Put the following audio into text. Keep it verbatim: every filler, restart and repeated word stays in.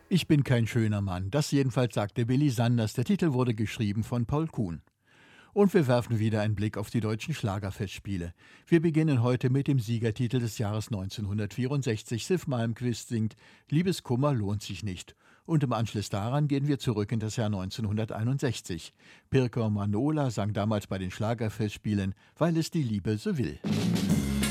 Ich bin kein schöner Mann. Das jedenfalls sagte Willi Sanders. Der Titel wurde geschrieben von Paul Kuhn. Und wir werfen wieder einen Blick auf die deutschen Schlagerfestspiele. Wir beginnen heute mit dem Siegertitel des Jahres neunzehnhundertvierundsechzig. Sif Malmkvist singt »Liebeskummer lohnt sich nicht«. Und im Anschluss daran gehen wir zurück in das Jahr neunzehnhunderteinundsechzig. Pirker Manola sang damals bei den Schlagerfestspielen »Weil es die Liebe so will«.